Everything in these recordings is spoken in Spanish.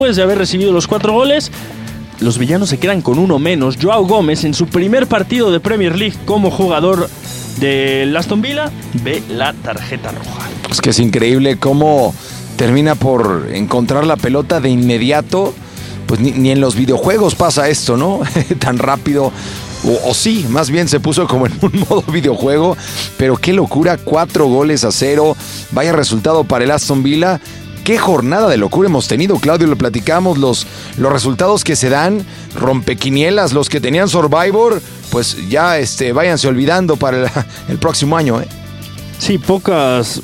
Después de haber recibido los 4 goles, los villanos se quedan con uno menos. Joao Gómez, en su primer partido de Premier League como jugador del Aston Villa, ve la tarjeta roja. Es que es increíble cómo termina por encontrar la pelota de inmediato. Pues ni en los videojuegos pasa esto, ¿no? Tan rápido. O sí, más bien se puso como en un modo videojuego. Pero qué locura, 4-0. Vaya resultado para el Aston Villa. Qué jornada de locura hemos tenido, Claudio, lo platicamos, los resultados que se dan, rompequinielas, los que tenían Survivor, pues ya váyanse olvidando para el próximo año. Sí, pocos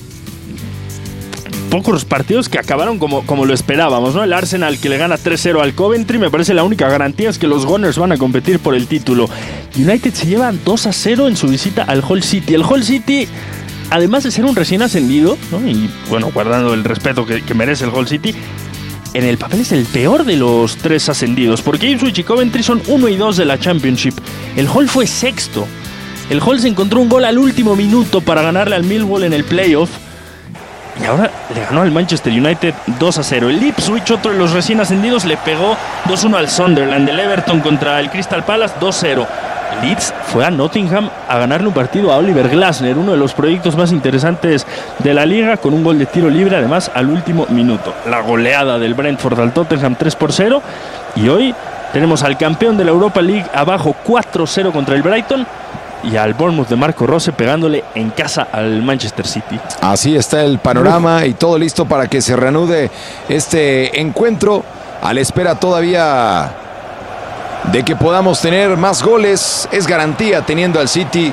partidos que acabaron como lo esperábamos, ¿no? El Arsenal que le gana 3-0 al Coventry, me parece la única garantía es que los Gunners van a competir por el título. United se lleva 2-0 en su visita al Hull City. El Hull City, además de ser un recién ascendido, ¿no? Y bueno, guardando el respeto que merece el Hull City, en el papel es el peor de los 3 ascendidos, porque Ipswich y Coventry son 1 y 2 de la Championship. El Hull fue sexto. El Hull se encontró un gol al último minuto para ganarle al Millwall en el playoff, y ahora le ganó al Manchester United 2-0. El Ipswich, otro de los recién ascendidos, le pegó 2-1 al Sunderland. El Everton contra el Crystal Palace 2-0. Leeds fue a Nottingham a ganarle un partido a Oliver Glasner, uno de los proyectos más interesantes de la liga, con un gol de tiro libre además al último minuto. La goleada del Brentford al Tottenham 3-0, y hoy tenemos al campeón de la Europa League abajo 4-0 contra el Brighton, y al Bournemouth de Marco Rose pegándole en casa al Manchester City. Así está el panorama y todo listo para que se reanude este encuentro, a la espera todavía de que podamos tener más goles. Es garantía teniendo al City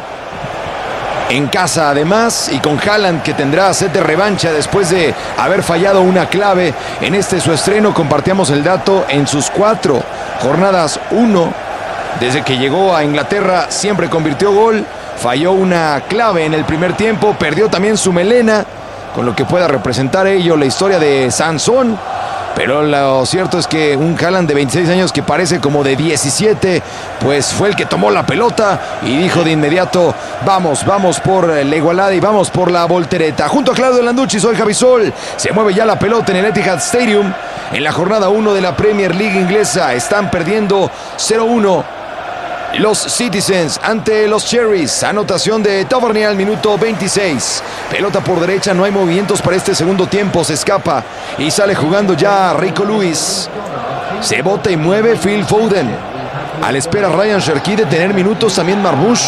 en casa además, y con Haaland, que tendrá sed de revancha después de haber fallado una clave en su estreno. Compartíamos el dato: en sus 4 jornadas, 1 desde que llegó a Inglaterra siempre convirtió gol. Falló una clave en el primer tiempo, perdió también su melena, con lo que pueda representar ello la historia de Sansón. Pero lo cierto es que un Haaland de 26 años que parece como de 17, pues fue el que tomó la pelota y dijo de inmediato: vamos por la igualada y vamos por la voltereta. Junto a Claudio Landucci, soy Javi Sol. Se mueve ya la pelota en el Etihad Stadium. En la jornada 1 de la Premier League inglesa están perdiendo 0-1 los Citizens ante los Cherries. Anotación de Tavernier al minuto 26. Pelota por derecha, no hay movimientos para este segundo tiempo. Se escapa y sale jugando ya Rico Lewis. Se bota y mueve Phil Foden. A la espera Ryan Cherki de tener minutos, también Marmoush.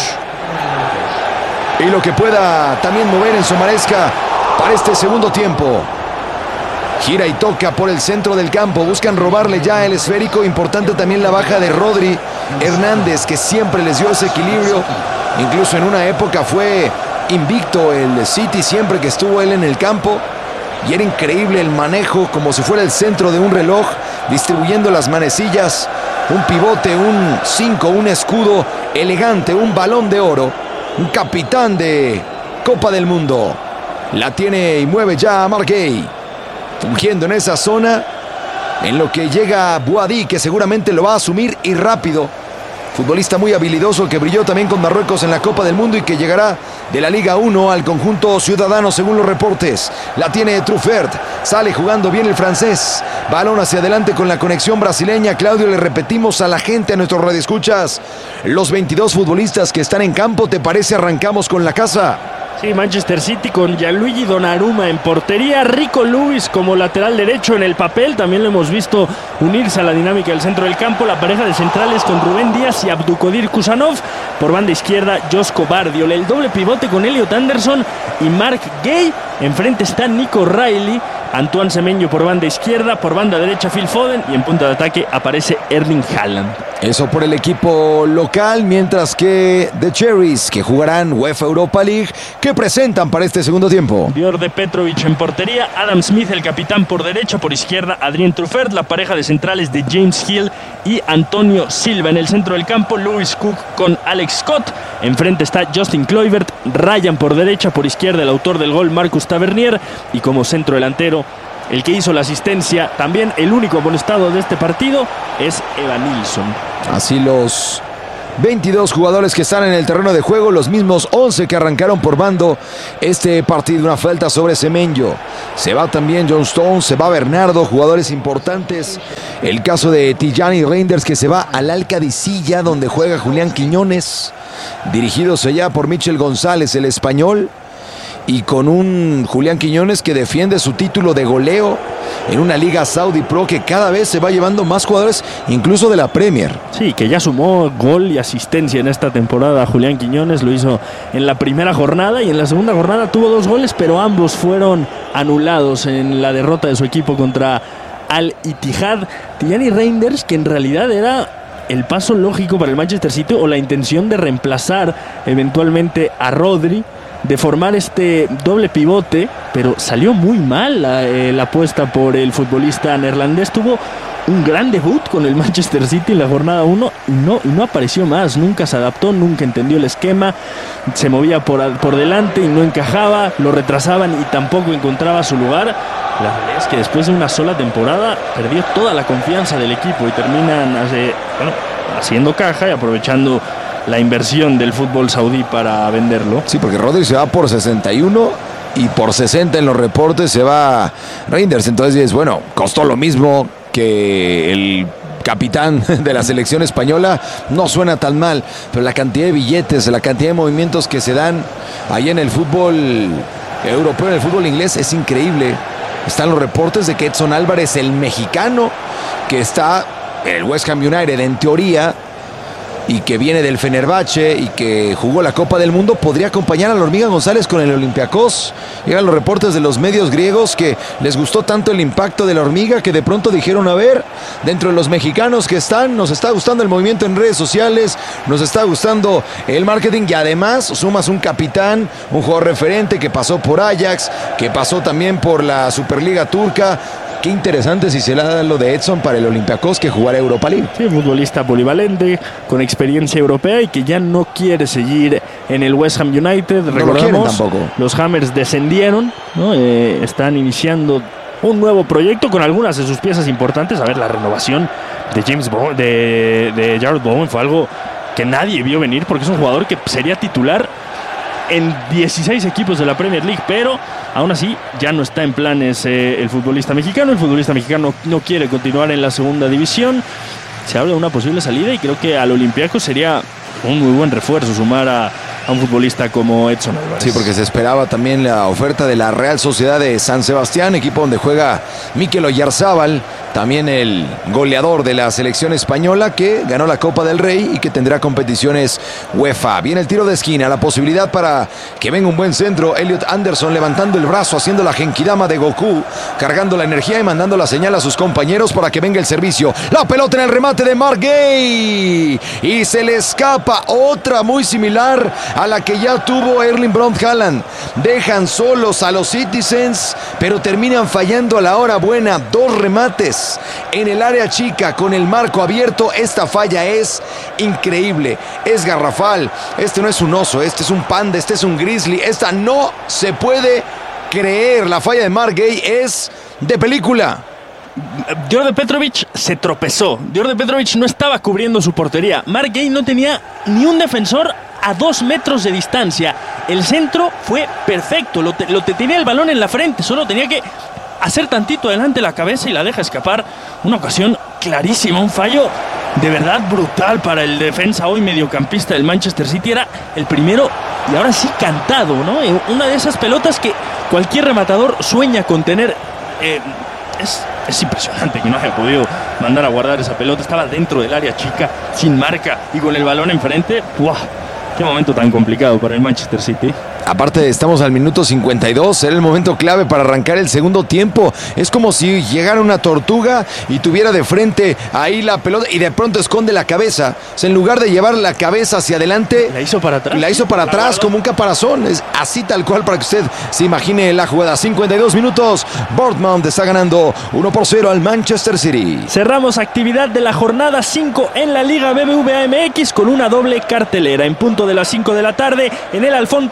Y lo que pueda también mover en Somaresca para este segundo tiempo. Gira y toca por el centro del campo. Buscan robarle ya el esférico. Importante también la baja de Rodri Hernández, que siempre les dio ese equilibrio. Incluso en una época fue invicto el City siempre que estuvo él en el campo. Y era increíble el manejo, como si fuera el centro de un reloj, distribuyendo las manecillas. Un pivote, un 5, un escudo elegante, un balón de oro. Un capitán de Copa del Mundo. La tiene y mueve ya a Mark Gay, fungiendo en esa zona, en lo que llega Boadi, que seguramente lo va a asumir y rápido. Futbolista muy habilidoso que brilló también con Marruecos en la Copa del Mundo y que llegará de la Liga 1 al conjunto ciudadano según los reportes. La tiene Truffert, sale jugando bien el francés. Balón hacia adelante con la conexión brasileña. Claudio, le repetimos a la gente, a nuestros radioescuchas, los 22 futbolistas que están en campo. ¿Te parece arrancamos con la casa? Sí, Manchester City con Gianluigi Donnarumma en portería, Rico Lewis como lateral derecho en el papel. También lo hemos visto unirse a la dinámica del centro del campo. La pareja de centrales con Rubén Díaz y Abdukodir Kusanov. Por banda izquierda, Josko Bardiol. El doble pivote con Elliot Anderson y Mark Gay. Enfrente está Nico Riley. Antoine Semenyo por banda izquierda, por banda derecha Phil Foden, y en punta de ataque aparece Erling Haaland. Eso por el equipo local, mientras que The Cherries, que jugarán UEFA Europa League, que presentan para este segundo tiempo. Djordje Petrovic en portería, Adam Smith el capitán por derecha, por izquierda Adrien Truffert, la pareja de centrales de James Hill y Antonio Silva. En el centro del campo, Lewis Cook con Alex Scott. Enfrente está Justin Kluivert, Ryan por derecha, por izquierda el autor del gol Marcus Tavernier, y como centro delantero el que hizo la asistencia, también el único amonestado de este partido, es Evan Nilsson. Así los 22 jugadores que están en el terreno de juego, los mismos 11 que arrancaron por bando este partido. Una falta sobre Semenyo. Se va también John Stones, se va Bernardo, jugadores importantes. El caso de Tijani Reinders, que se va al Alcadicilla, donde juega Julián Quiñones, dirigidos allá por Michel González, el español, y con un Julián Quiñones que defiende su título de goleo en una liga Saudi Pro que cada vez se va llevando más jugadores, incluso de la Premier. Sí, que ya sumó gol y asistencia en esta temporada. Julián Quiñones lo hizo en la primera jornada y en la segunda jornada tuvo 2 goles, pero ambos fueron anulados en la derrota de su equipo contra Al-Ittihad. Tijani Reinders, que en realidad era el paso lógico para el Manchester City, o la intención de reemplazar eventualmente a Rodri, de formar este doble pivote, pero salió muy mal la apuesta por el futbolista neerlandés. Tuvo un gran debut con el Manchester City en la jornada 1 y no apareció más, nunca se adaptó, nunca entendió el esquema, se movía por delante y no encajaba, lo retrasaban y tampoco encontraba su lugar. La realidad es que después de una sola temporada perdió toda la confianza del equipo y terminan haciendo caja y aprovechando la inversión del fútbol saudí para venderlo. Sí, porque Rodri se va por 61 y por 60 en los reportes se va Reinders. Entonces, bueno, costó lo mismo que el capitán de la selección española. No suena tan mal, pero la cantidad de billetes, la cantidad de movimientos que se dan ahí en el fútbol europeo, en el fútbol inglés, es increíble. Están los reportes de que Edson Álvarez, el mexicano, que está en el West Ham United en teoría, y que viene del Fenerbahce y que jugó la Copa del Mundo, podría acompañar a la Hormiga González con el Olympiacos. Llegan los reportes de los medios griegos que les gustó tanto el impacto de la Hormiga que de pronto dijeron, a ver, dentro de los mexicanos que están, nos está gustando el movimiento en redes sociales, nos está gustando el marketing, y además sumas un capitán, un jugador referente que pasó por Ajax, que pasó también por la Superliga Turca. Qué interesante si se le da lo de Edson para el Olympiacos, que jugará Europa League. Sí, futbolista polivalente, con experiencia europea y que ya no quiere seguir en el West Ham United. No recordamos, lo quieren tampoco. Los Hammers descendieron, ¿no? Están iniciando un nuevo proyecto con algunas de sus piezas importantes. A ver, la renovación de James Bowen, de Jarrod Bowen, fue algo que nadie vio venir, porque es un jugador que sería titular en 16 equipos de la Premier League, pero aún así ya no está en planes el futbolista mexicano. El futbolista mexicano no quiere continuar en la segunda división. Se habla de una posible salida y creo que al Olympiacos sería un muy buen refuerzo sumar a un futbolista como Edson Álvarez. Sí, porque se esperaba también la oferta de la Real Sociedad de San Sebastián, equipo donde juega Mikel Oyarzábal, también el goleador de la selección española, que ganó la Copa del Rey y que tendrá competiciones UEFA. Viene el tiro de esquina, la posibilidad para que venga un buen centro. Elliot Anderson levantando el brazo, haciendo la genkidama de Goku, cargando la energía y mandando la señal a sus compañeros para que venga el servicio. La pelota en el remate de Marc Guéhi y se le escapa otra muy similar a la que ya tuvo Erling Braut Haaland. Dejan solos a los Citizens, pero terminan fallando a la hora buena. 2 remates en el área chica con el marco abierto. Esta falla es increíble, es garrafal. Este no es un oso, este es un panda, este es un grizzly. Esta no se puede creer. La falla de Marc Guéhi es de película. Đorđe Petrović se tropezó. Đorđe Petrović no estaba cubriendo su portería. Marc Guéhi no tenía ni un defensor a 2 metros de distancia. El centro fue perfecto. Tenía el balón en la frente. Solo tenía que hacer tantito adelante la cabeza y la deja escapar. Una ocasión clarísima. Un fallo de verdad brutal para el defensa hoy mediocampista del Manchester City. Era el primero y ahora sí cantado, ¿no? Una de esas pelotas que cualquier rematador sueña con tener. Es impresionante que no haya podido mandar a guardar esa pelota. Estaba dentro del área chica, sin marca y con el balón enfrente. ¡Buah! Qué momento tan complicado para el Manchester City. Aparte, estamos al minuto 52, era el momento clave para arrancar el segundo tiempo. Es como si llegara una tortuga y tuviera de frente ahí la pelota y de pronto esconde la cabeza. O sea, en lugar de llevar la cabeza hacia adelante, la hizo para atrás. La hizo para atrás como un caparazón. Es así tal cual para que usted se imagine la jugada. 52 minutos, Bournemouth está ganando 1-0 al Manchester City. Cerramos actividad de la jornada 5 en la Liga BBVA MX con una doble cartelera. En punto de las 5 de la tarde, en el Alfonso Lastras,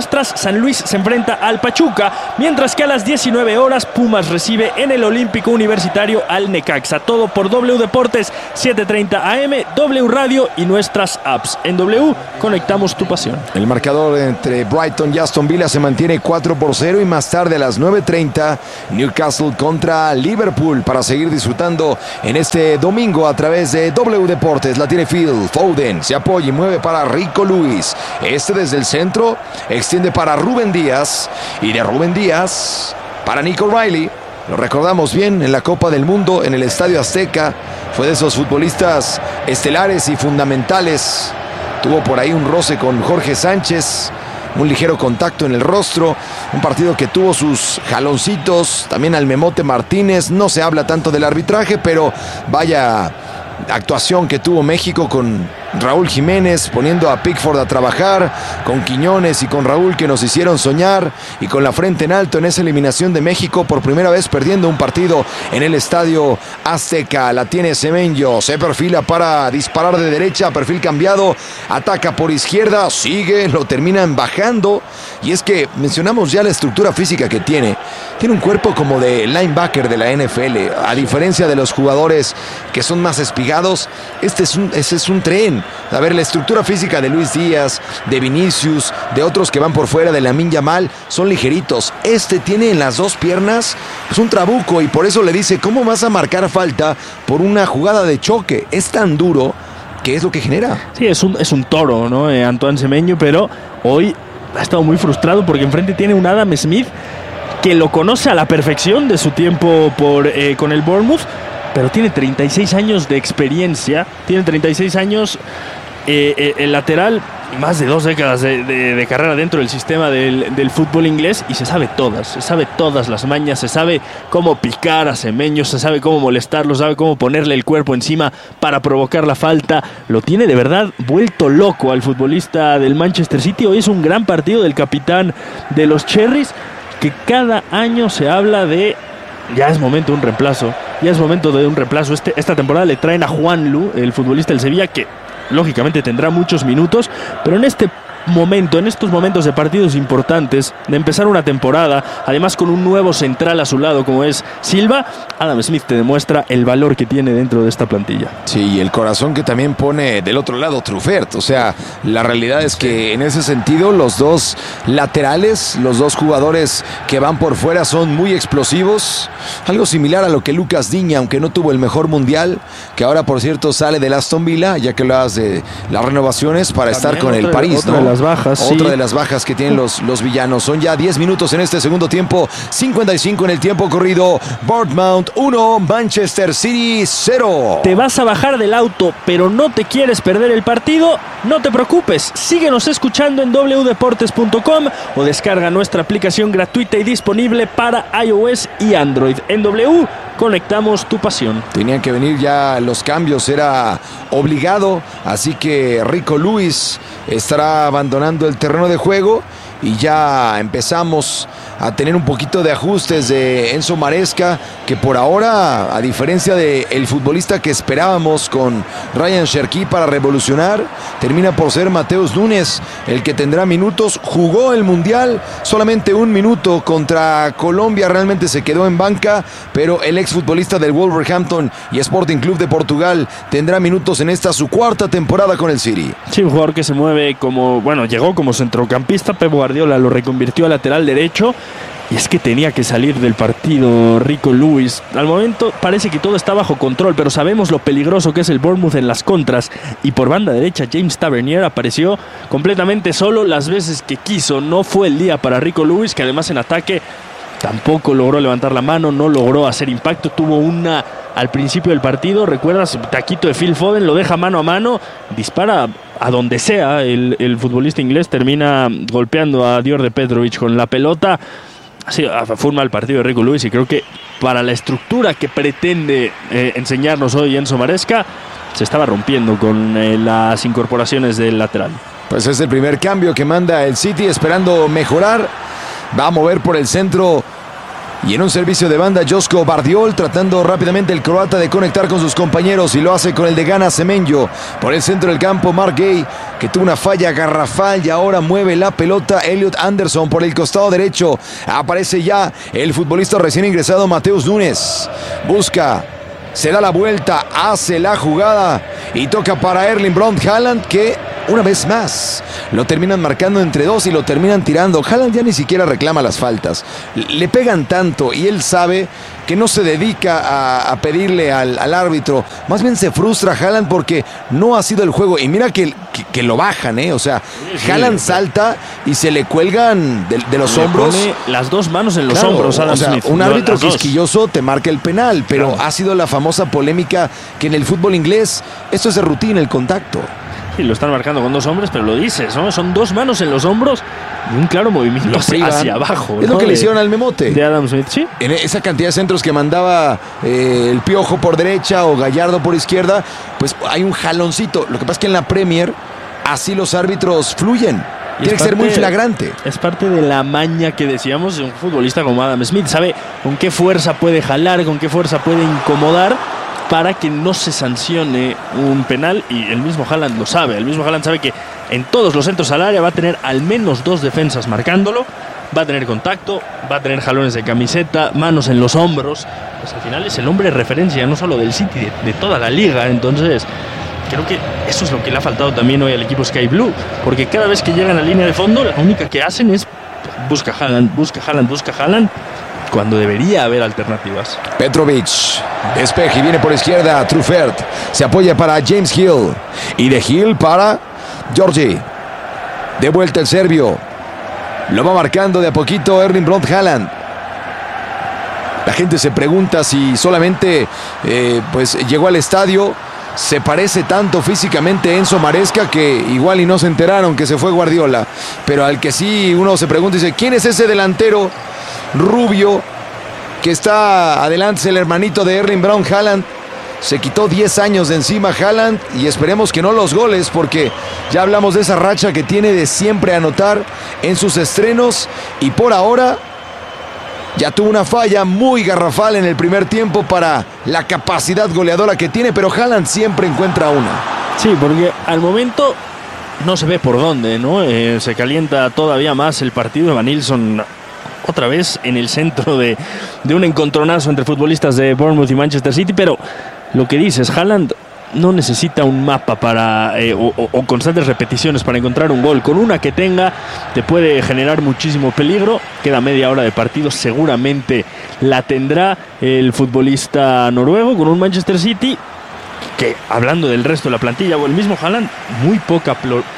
nuestras, San Luis se enfrenta al Pachuca, mientras que a las 19 horas Pumas recibe en el Olímpico Universitario al Necaxa. Todo por W Deportes, 7:30 AM, W Radio y nuestras apps. En W, conectamos tu pasión. El marcador entre Brighton y Aston Villa se mantiene 4-0 y más tarde a las 9:30 Newcastle contra Liverpool para seguir disfrutando en este domingo a través de W Deportes. La tiene Phil Foden, se apoya y mueve para Rico Lewis. Desde el centro extiende para Rúben Díaz y de Rúben Díaz para Nico Riley. Lo recordamos bien en la Copa del Mundo en el Estadio Azteca. Fue de esos futbolistas estelares y fundamentales. Tuvo por ahí un roce con Jorge Sánchez, un ligero contacto en el rostro, un partido que tuvo sus jaloncitos, también al Memote Martínez. No se habla tanto del arbitraje, pero vaya actuación que tuvo México con Raúl Jiménez poniendo a Pickford a trabajar, con Quiñones y con Raúl que nos hicieron soñar, y con la frente en alto en esa eliminación de México, por primera vez perdiendo un partido en el Estadio Azteca. La tiene Semenyo, se perfila para disparar de derecha, perfil cambiado, ataca por izquierda, sigue, lo terminan bajando. Y es que mencionamos ya la estructura física que tiene un cuerpo como de linebacker de la NFL, a diferencia de los jugadores que son más espigados. Ese es un tren. A ver, la estructura física de Luis Díaz, de Vinicius, de otros que van por fuera, de Lamine Yamal, son ligeritos. Tiene en las dos piernas un trabuco, y por eso le dice: ¿cómo vas a marcar falta por una jugada de choque? Es tan duro que es lo que genera. Sí, es un toro, ¿no? Antoine Semenyo, pero hoy ha estado muy frustrado porque enfrente tiene un Adam Smith que lo conoce a la perfección de su tiempo con el Bournemouth, pero tiene 36 años de experiencia, tiene 36 años el lateral, más de 2 décadas de carrera dentro del sistema del fútbol inglés, y se sabe todas las mañas, se sabe cómo picar a Semenyo, se sabe cómo molestarlo, sabe cómo ponerle el cuerpo encima para provocar la falta. Lo tiene de verdad vuelto loco al futbolista del Manchester City. Hoy es un gran partido del capitán de los Cherries, que cada año se habla de: ya es momento de un reemplazo, Esta temporada le traen a Juanlu, el futbolista del Sevilla, que lógicamente tendrá muchos minutos, pero en estos momentos de partidos importantes, de empezar una temporada, además con un nuevo central a su lado como es Silva, Adam Smith te demuestra el valor que tiene dentro de esta plantilla. Sí, y el corazón que también pone del otro lado Truffert. O sea, la realidad es que en ese sentido los dos laterales, los dos jugadores que van por fuera son muy explosivos. Algo similar a lo que Lucas Digne, aunque no tuvo el mejor mundial, que ahora por cierto sale del Aston Villa, ya que hablas de las renovaciones para también estar con el París, ¿no? Otra de las bajas que tienen los villanos. Son ya 10 minutos en este segundo tiempo, 55 en el tiempo corrido. Bournemouth 1, Manchester City 0. ¿Te vas a bajar del auto pero no te quieres perder el partido? No te preocupes, síguenos escuchando en wdeportes.com o descarga nuestra aplicación gratuita y disponible para iOS y Android. En W, conectamos tu pasión. Tenían que venir ya los cambios, era obligado, así que Rico Lewis estará abandonando el terreno de juego y ya empezamos a tener un poquito de ajustes de Enzo Maresca, que por ahora, a diferencia del futbolista que esperábamos con Ryan Cherki para revolucionar, termina por ser Mateus Nunes el que tendrá minutos. Jugó el Mundial, solamente 1 minuto contra Colombia, realmente se quedó en banca, pero el exfutbolista del Wolverhampton y Sporting Club de Portugal tendrá minutos en esta su 4ª temporada con el City. Sí, un jugador que se mueve llegó como centrocampista, Pep Guardiola lo reconvirtió a lateral derecho. Y es que tenía que salir del partido Rico Lewis. Al momento parece que todo está bajo control, pero sabemos lo peligroso que es el Bournemouth en las contras. Y por banda derecha, James Tavernier apareció completamente solo las veces que quiso. No fue el día para Rico Lewis, que además en ataque tampoco logró levantar la mano, no logró hacer impacto. Tuvo una al principio del partido, ¿recuerdas? Taquito de Phil Foden, lo deja mano a mano, dispara a donde sea. El futbolista inglés termina golpeando a Dior de Petrovic con la pelota. Sí, fue un mal partido de Rico Lewis, y creo que para la estructura que pretende enseñarnos hoy Enzo Maresca, se estaba rompiendo con las incorporaciones del lateral. Pues es el primer cambio que manda el City, esperando mejorar. Va a mover por el centro Y en un servicio de banda, Josko Bardiol tratando rápidamente el croata de conectar con sus compañeros y lo hace con el de Gana Semenyo. Por el centro del campo, Mark Gay, que tuvo una falla garrafal y ahora mueve la pelota. Elliot Anderson por el costado derecho. Aparece ya el futbolista recién ingresado, Mateus Nunes. Busca, se da la vuelta, hace la jugada y toca para Erling Braut Haaland, que una vez más lo terminan marcando entre dos y lo terminan tirando. Haaland ya ni siquiera reclama las faltas. Le pegan tanto y él sabe que no se dedica a pedirle al árbitro. Más bien se frustra Haaland porque no ha sido el juego. Y mira que lo bajan, ¿eh? O sea, sí, Haaland salta y se le cuelgan de los hombros. Pone las dos manos en los hombros, Adam Smith. Un árbitro quisquilloso te marca el penal, pero ha sido la famosa polémica que en el fútbol inglés esto es de rutina, el contacto. Y lo están marcando con dos hombres, pero lo dices, ¿no? Son dos manos en los hombros y un claro movimiento hacia abajo. Es, ¿no?, lo que le hicieron al Memote. De Adam Smith, sí. En esa cantidad de centros que mandaba el Piojo por derecha o Gallardo por izquierda, pues hay un jaloncito. Lo que pasa es que en la Premier así los árbitros fluyen. Tiene que ser muy flagrante. Es parte de la maña que decíamos de un futbolista como Adam Smith. Sabe con qué fuerza puede jalar, con qué fuerza puede incomodar para que no se sancione un penal, y el mismo Haaland lo sabe. El mismo Haaland sabe que en todos los centros al área va a tener al menos dos defensas marcándolo, va a tener contacto, va a tener jalones de camiseta, manos en los hombros. Pues al final es el hombre de referencia, no solo del City, de toda la liga. Entonces creo que eso es lo que le ha faltado también hoy al equipo Sky Blue, porque cada vez que llegan a línea de fondo, la única que hacen es busca Haaland, cuando debería haber alternativas. Petrovic, despeje y viene por izquierda. Truffert se apoya para James Hill y de Hill para Georgie. De vuelta el serbio, lo va marcando de a poquito Erling Braut Haaland. La gente se pregunta si solamente pues llegó al estadio. Se parece tanto físicamente Enzo Maresca que igual y no se enteraron que se fue Guardiola. Pero al que sí uno se pregunta y dice, ¿quién es ese delantero rubio que está adelante? Es el hermanito de Erling Braut Haaland. Se quitó 10 años de encima Haaland y esperemos que no los goles, porque ya hablamos de esa racha que tiene de siempre anotar en sus estrenos, y por ahora ya tuvo una falla muy garrafal en el primer tiempo para la capacidad goleadora que tiene, pero Haaland siempre encuentra una. Sí, porque al momento no se ve por dónde, ¿no? Se calienta todavía más el partido. Evanilson otra vez en el centro de un encontronazo entre futbolistas de Bournemouth y Manchester City, pero lo que dices, Haaland no necesita un mapa para o constantes repeticiones para encontrar un gol. Con una que tenga te puede generar muchísimo peligro. Queda media hora de partido, seguramente la tendrá el futbolista noruego con un Manchester City que, hablando del resto de la plantilla o el mismo Haaland, muy poca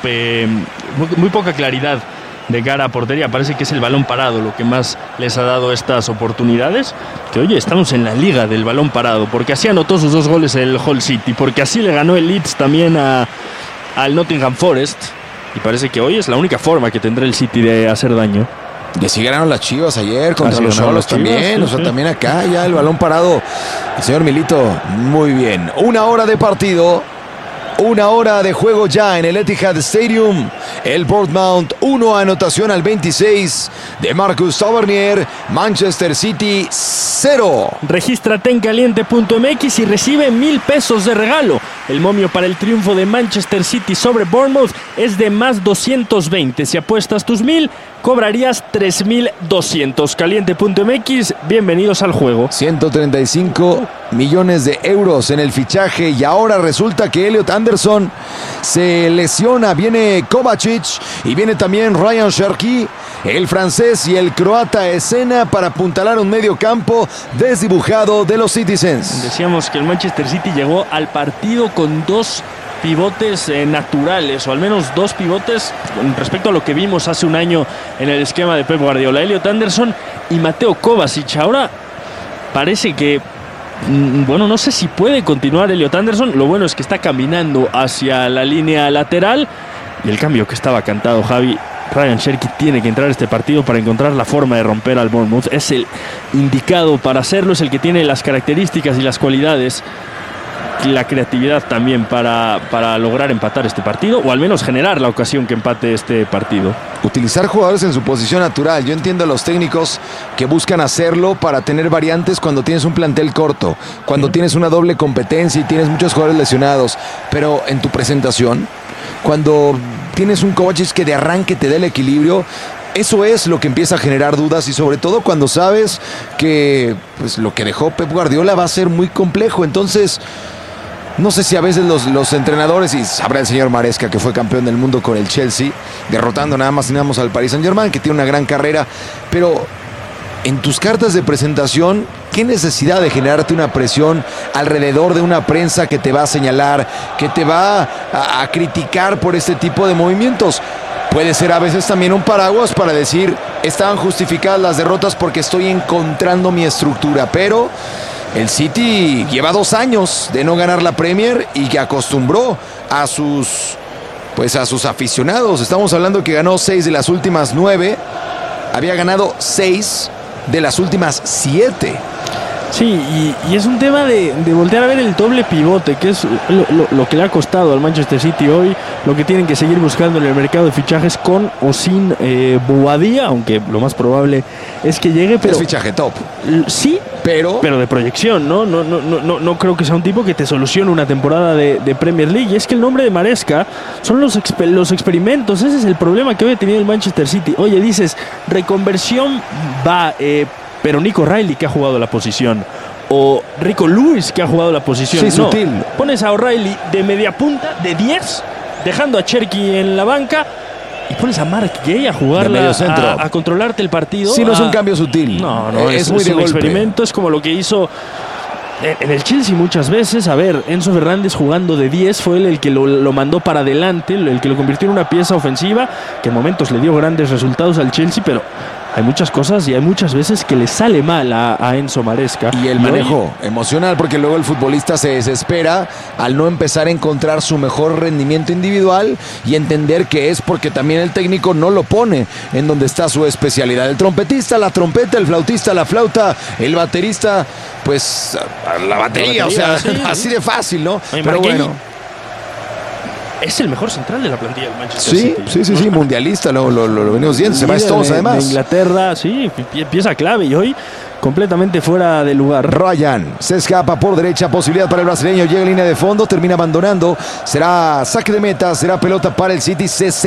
claridad de cara a portería. Parece que es el balón parado lo que más les ha dado estas oportunidades. Que oye, estamos en la liga del balón parado, porque así anotó sus 2 goles el Hull City, porque así le ganó el Leeds también al Nottingham Forest, y parece que hoy es la única forma que tendrá el City de hacer daño. Y así ganaron las Chivas ayer contra los Xolos también, sí, o sea, sí. También acá ya el balón parado. El señor Milito, muy bien. 1 hora de partido. 1 hora de juego ya en el Etihad Stadium. El Bournemouth 1, anotación al 26 de Marcus Tavernier. Manchester City 0. Regístrate en caliente.mx y recibe 1,000 pesos de regalo. El momio para el triunfo de Manchester City sobre Bournemouth es de más 220. Si apuestas tus 1,000, cobrarías 3,200. Caliente.mx, bienvenidos al juego. 135 millones de euros en el fichaje, y ahora resulta que Elliot Anderson se lesiona. Viene Kovacic y viene también Ryan Cherki, el francés y el croata escena para apuntalar un medio campo desdibujado de los Citizens. Decíamos que el Manchester City llegó al partido con 2 pivotes naturales, o al menos 2 pivotes con respecto a lo que vimos hace un año en el esquema de Pep Guardiola. Elliot Anderson y Mateo Kovacic. Ahora parece que, bueno, no sé si puede continuar Elliot Anderson. Lo bueno es que está caminando hacia la línea lateral, y el cambio que estaba cantado, Javi. Ryan Cherki tiene que entrar a este partido para encontrar la forma de romper al Bournemouth. Es el indicado para hacerlo, es el que tiene las características y las cualidades. la creatividad también para lograr empatar este partido, o al menos generar la ocasión que empate este partido. Utilizar jugadores en su posición natural. Yo entiendo a los técnicos que buscan hacerlo para tener variantes cuando tienes un plantel corto, cuando tienes una doble competencia y tienes muchos jugadores lesionados, pero en tu presentación, cuando tienes un Kovacic que de arranque te dé el equilibrio, eso es lo que empieza a generar dudas, y sobre todo cuando sabes que pues, lo que dejó Pep Guardiola va a ser muy complejo. Entonces, no sé si a veces los entrenadores, y sabrá el señor Maresca, que fue campeón del mundo con el Chelsea, derrotando nada más y nada menos al Paris Saint-Germain, que tiene una gran carrera, pero en tus cartas de presentación, ¿qué necesidad de generarte una presión alrededor de una prensa que te va a señalar, que te va a criticar por este tipo de movimientos? Puede ser a veces también un paraguas para decir, estaban justificadas las derrotas porque estoy encontrando mi estructura, pero el City lleva 2 años de no ganar la Premier y que acostumbró a sus aficionados. Estamos hablando que ganó 6 de las últimas 9, había ganado 6 de las últimas 7. Sí, y es un tema de voltear a ver el doble pivote, que es lo que le ha costado al Manchester City hoy, lo que tienen que seguir buscando en el mercado de fichajes con o sin Boadilla, aunque lo más probable es que llegue. Pero es fichaje top. Sí, pero de proyección, ¿no? No creo que sea un tipo que te solucione una temporada de Premier League. Y es que el nombre de Maresca son los experimentos. Ese es el problema que hoy ha tenido el Manchester City. Oye, dices, reconversión va... pero Nico O'Reilly, que ha jugado la posición, o Rico Lewis, que ha jugado la posición. Sí, sutil. Pones a O'Reilly de media punta, de 10, dejando a Cherki en la banca, y pones a Mark Gay a jugarla, a controlarte el partido. Sí, no es un cambio sutil. No, es muy de un golpe. experimento. Es como lo que hizo en el Chelsea muchas veces. A ver, Enzo Fernández jugando de 10 fue él el que lo mandó para adelante, el que lo convirtió en una pieza ofensiva, que en momentos le dio grandes resultados al Chelsea, pero hay muchas cosas y hay muchas veces que le sale mal a Enzo Maresca. Y el manejo emocional, porque luego el futbolista se desespera al no empezar a encontrar su mejor rendimiento individual y entender que es porque también el técnico no lo pone en donde está su especialidad. El trompetista, la trompeta; el flautista, la flauta; el baterista, pues la batería, o sea, sí, así de fácil, ¿no? Oye, pero bueno, es el mejor central de la plantilla del Manchester City. Sí, mundialista, lo venimos viendo, se va Stones además. De Inglaterra, sí, pieza clave, y hoy completamente fuera de lugar. Ryan se escapa por derecha, posibilidad para el brasileño, llega a línea de fondo, termina abandonando, será saque de meta, será pelota para el City.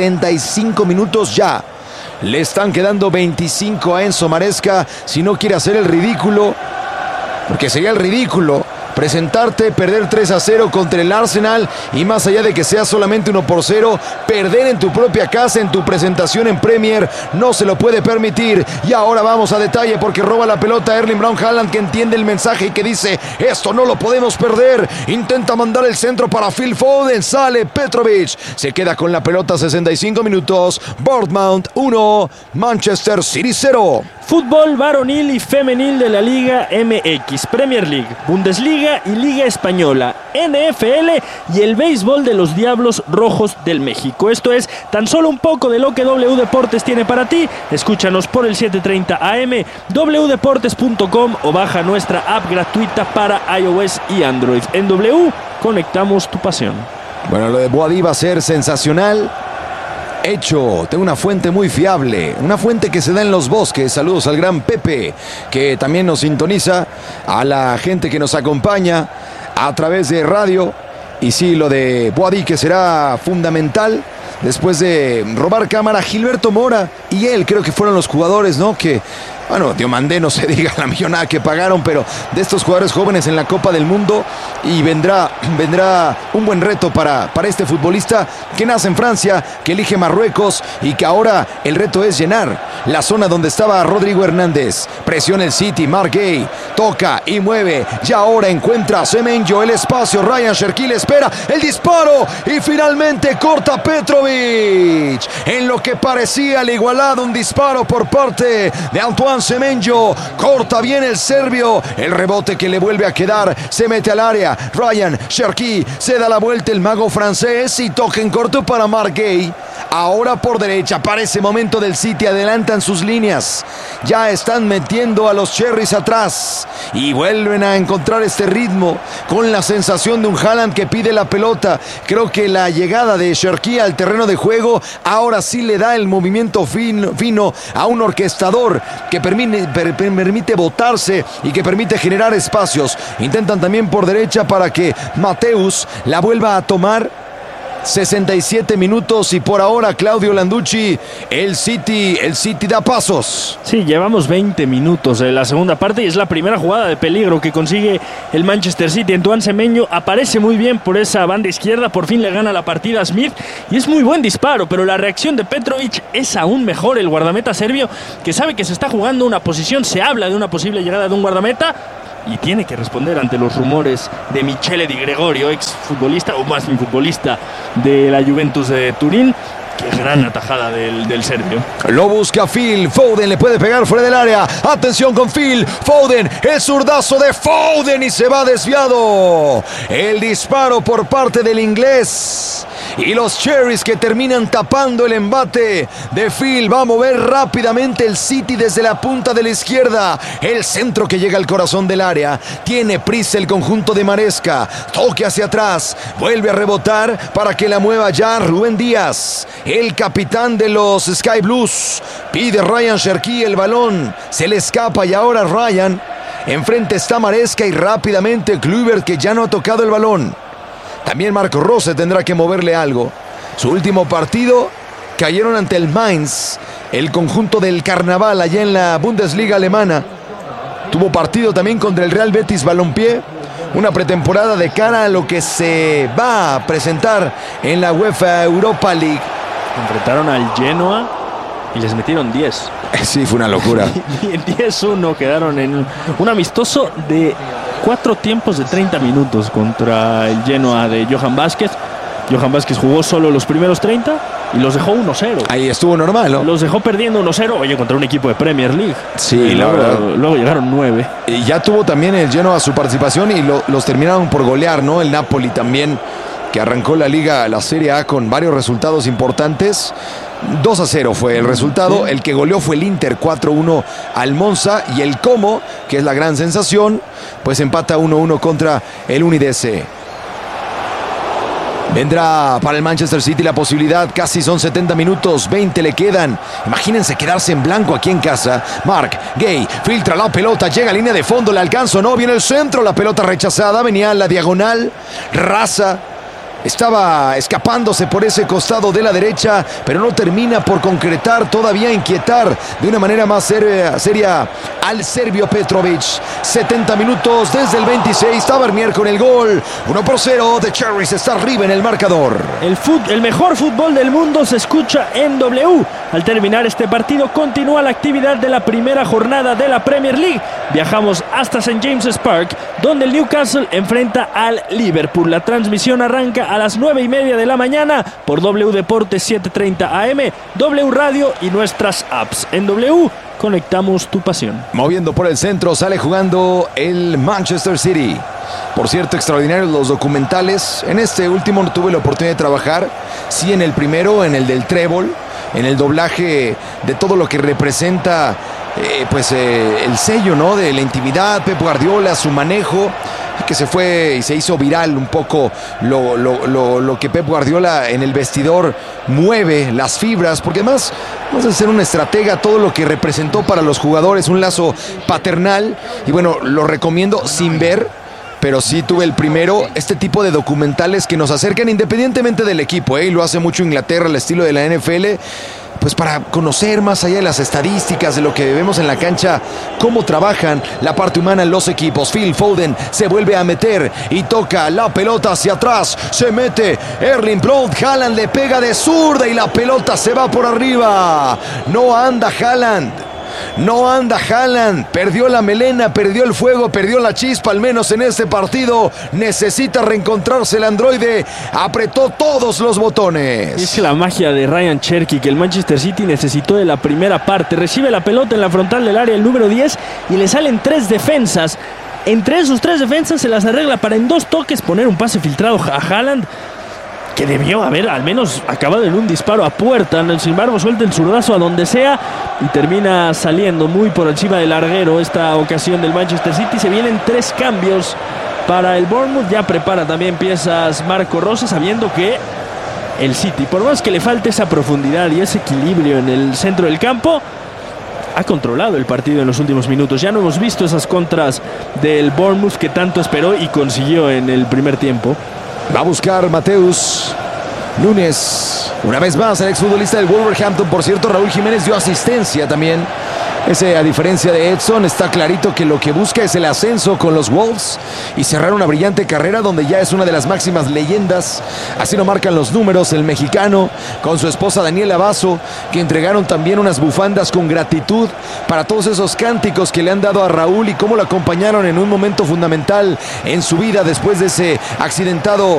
65 minutos ya. Le están quedando 25 a Enzo Maresca, si no quiere hacer el ridículo, porque sería el ridículo presentarte, perder 3-0 contra el Arsenal, y más allá de que sea solamente 1-0, perder en tu propia casa, en tu presentación en Premier, no se lo puede permitir. Y ahora vamos a detalle, porque roba la pelota Erling Braut Haaland, que entiende el mensaje y que dice, esto no lo podemos perder. Intenta mandar el centro para Phil Foden, sale Petrovic, se queda con la pelota. 65 minutos, Bournemouth 1, Manchester City 0. Fútbol varonil y femenil de la Liga MX, Premier League, Bundesliga y Liga Española, NFL y el béisbol de los Diablos Rojos del México. Esto es tan solo un poco de lo que W Deportes tiene para ti. Escúchanos por el 7:30 AM, wdeportes.com, o baja nuestra app gratuita para iOS y Android. En W, conectamos tu pasión. Bueno, lo de Boadí va a ser sensacional. Hecho, tengo una fuente muy fiable, una fuente que se da en Los Bosques. Saludos al gran Pepe, que también nos sintoniza, a la gente que nos acompaña a través de radio. Y sí, lo de Boadí, que será fundamental después de robar cámara. Gilberto Mora y él creo que fueron los jugadores, ¿no? Que, bueno, Diomandé, no se diga la millonada que pagaron, pero de estos jugadores jóvenes en la Copa del Mundo. Y vendrá un buen reto para este futbolista que nace en Francia, que elige Marruecos, y que ahora el reto es llenar la zona donde estaba Rodrigo Hernández. Presiona el City, Mark Gay toca y mueve, y ahora encuentra a Semenyo el espacio. Ryan Cherki le espera el disparo y finalmente corta Petrovic. En lo que parecía el igualado, un disparo por parte de Antoine Semenyo, corta bien el serbio, el rebote que le vuelve a quedar, se mete al área. Ryan Cherki se da la vuelta, el mago francés, y toca en corto para Mark Gay. Ahora por derecha, parece momento del City, adelantan sus líneas. Ya están metiendo a los Cherries atrás y vuelven a encontrar este ritmo con la sensación de un Haaland que pide la pelota. Creo que la llegada de Cherki al terreno de juego ahora sí le da el movimiento fino a un orquestador que permite botarse y que permite generar espacios. Intentan también por derecha para que Mateus la vuelva a tomar. 67 minutos y por ahora Claudio Landucci, el City da pasos. Sí, llevamos 20 minutos de la segunda parte y es la primera jugada de peligro que consigue el Manchester City. Antoine Semenyo aparece muy bien por esa banda izquierda, por fin le gana la partida a Smith y es muy buen disparo, pero la reacción de Petrovic es aún mejor. El guardameta serbio, que sabe que se está jugando una posición, se habla de una posible llegada de un guardameta y tiene que responder ante los rumores de Michele Di Gregorio, ex futbolista o más bien futbolista de la Juventus de Turín. Qué gran atajada del serbio. Lo busca Phil Foden, le puede pegar fuera del área. Atención con Phil Foden, el zurdazo de Foden y se va desviado. El disparo por parte del inglés. Y los Cherries que terminan tapando el embate de Phil. Va a mover rápidamente el City desde la punta de la izquierda. El centro que llega al corazón del área. Tiene prisa el conjunto de Maresca. Toque hacia atrás. Vuelve a rebotar para que la mueva ya Rubén Díaz. El capitán de los Sky Blues. Pide Ryan Cherki el balón. Se le escapa y ahora Ryan. Enfrente está Maresca y rápidamente Kluivert, que ya no ha tocado el balón. También Marco Rose tendrá que moverle algo. Su último partido cayeron ante el Mainz, el conjunto del Carnaval allá en la Bundesliga alemana. Tuvo partido también contra el Real Betis Balompié. Una pretemporada de cara a lo que se va a presentar en la UEFA Europa League. Enfrentaron al Genoa y les metieron 10. Sí, fue una locura. Y en 10-1 quedaron en un amistoso de 4 tiempos de 30 minutos contra el Genoa de Johan Vázquez. Johan Vázquez jugó solo los primeros 30 y los dejó 1-0. Ahí estuvo normal, ¿no? Los dejó perdiendo 1-0, oye, contra un equipo de Premier League. Sí, y luego llegaron 9. Y ya tuvo también el Genoa su participación y los terminaron por golear, ¿no? El Napoli también, que arrancó la Liga, la Serie A con varios resultados importantes. 2-0 fue el resultado. El que goleó fue el Inter, 4-1 al Monza. Y el Como, que es la gran sensación, pues empata 1-1 contra el Udinese. Vendrá para el Manchester City la posibilidad, casi son 70 minutos, 20 le quedan. Imagínense quedarse en blanco aquí en casa. Mark Gay filtra la pelota, llega a línea de fondo, le alcanza, no, viene el centro, la pelota rechazada, venía a la diagonal. Raza estaba escapándose por ese costado de la derecha, pero no termina por concretar, todavía inquietar de una manera más seria al serbio Petrovic. 70 minutos desde el 26, Tavernier con el gol. 1-0, The Cherries está arriba en el marcador. El mejor fútbol del mundo se escucha en W. Al terminar este partido continúa la actividad de la primera jornada de la Premier League. Viajamos hasta St. James's Park, donde el Newcastle enfrenta al Liverpool. La transmisión arranca a las 9:30 de la mañana por W Deportes 7:30 AM, W Radio y nuestras apps. En W conectamos tu pasión. Moviendo por el centro, sale jugando el Manchester City. Por cierto, extraordinarios los documentales. En este último no tuve la oportunidad de trabajar. Sí, en el primero, en el del trébol, en el doblaje de todo lo que representa el sello, ¿no?, de la intimidad, Pep Guardiola, su manejo, que se fue y se hizo viral un poco lo que Pep Guardiola en el vestidor mueve, las fibras, porque además vamos a ser un estratega, todo lo que representó para los jugadores, un lazo paternal. Y bueno, lo recomiendo sin ver, pero sí tuve el primero, este tipo de documentales que nos acercan independientemente del equipo, y lo hace mucho Inglaterra, al estilo de la NFL, pues para conocer más allá de las estadísticas, de lo que vemos en la cancha, cómo trabajan la parte humana en los equipos. Phil Foden se vuelve a meter y toca la pelota hacia atrás, se mete Erling Braut Haaland, le pega de zurda y la pelota se va por arriba. No anda Haaland, perdió la melena, perdió el fuego, perdió la chispa, al menos en este partido. Necesita reencontrarse el androide, apretó todos los botones. Es la magia de Ryan Cherki, que el Manchester City necesitó de la primera parte. Recibe la pelota en la frontal del área el número 10 y le salen 3 defensas. Entre esos 3 defensas se las arregla para en 2 toques poner un pase filtrado a Haaland. que debió haber al menos acabado en un disparo a puerta. Sin embargo, suelta el zurdazo a donde sea y termina saliendo muy por encima del larguero esta ocasión del Manchester City. Se vienen 3 cambios para el Bournemouth. Ya prepara también piezas Marco Rose, sabiendo que el City, por más que le falte esa profundidad y ese equilibrio en el centro del campo, ha controlado el partido en los últimos minutos. Ya no hemos visto esas contras del Bournemouth que tanto esperó y consiguió en el primer tiempo. Va a buscar Mateus Nunes. Una vez más, el exfutbolista del Wolverhampton. Por cierto, Raúl Jiménez dio asistencia también. A diferencia de Edson, está clarito que lo que busca es el ascenso con los Wolves y cerrar una brillante carrera donde ya es una de las máximas leyendas. Así lo marcan los números el mexicano con su esposa Daniela Basso, que entregaron también unas bufandas con gratitud para todos esos cánticos que le han dado a Raúl y cómo lo acompañaron en un momento fundamental en su vida después de ese accidentado